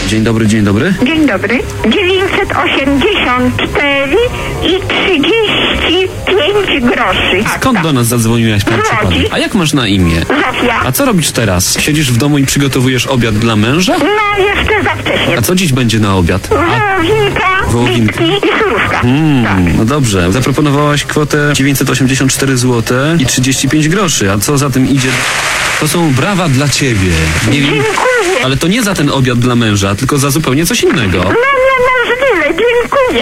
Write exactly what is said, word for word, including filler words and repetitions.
Dzień dobry, dzień dobry. Dzień dobry. dziewięćset osiemdziesiąt cztery i trzydzieści pięć groszy. Skąd do nas zadzwoniłaś, pan przypadek? A jak masz na imię? Zofia. A co robisz teraz? Siedzisz w domu i przygotowujesz obiad dla męża? No, jeszcze za wcześnie. A co dziś będzie na obiad? Wołowinka, Wołowinka. bitki i surówka. Mm, Tak. no dobrze. Zaproponowałaś kwotę dziewięćset osiemdziesiąt cztery złote i trzydzieści pięć groszy. A co za tym idzie? To są brawa dla ciebie. Nie wiem, Dziękuję. ale to nie za ten obiad dla męża, tylko za zupełnie coś innego. No niemożliwe, dziękuję.